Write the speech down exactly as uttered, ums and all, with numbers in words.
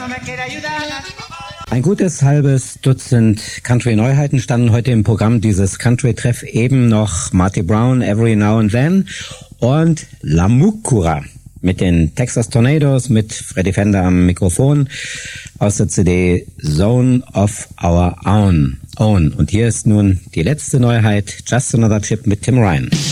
Ein gutes halbes Dutzend Country-Neuheiten standen heute im Programm dieses Country-Treff. Eben noch Marty Brown, Every Now and Then und La Mucura mit den Texas Tornadoes, mit Freddie Fender am Mikrofon aus der C D Zone of Our Own. Own. Und hier ist nun die letzte Neuheit, Just Another Chip mit Tim Ryan.